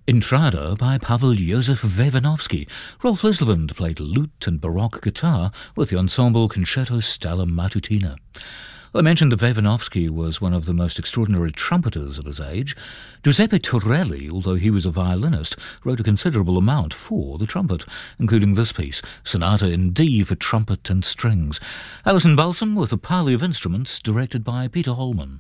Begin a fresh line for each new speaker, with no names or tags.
Intrada by Pavel Józef Wewanovsky. Rolf Lislevand played lute and baroque guitar with the ensemble Concerto Stella Matutina. I mentioned that Wewanovsky was one of the most extraordinary trumpeters of his age. Giuseppe Torelli, although he was a violinist, wrote a considerable amount for the trumpet, including this piece, Sonata in D for trumpet and strings. Alison Balsam with a parley of instruments, directed by Peter Holman.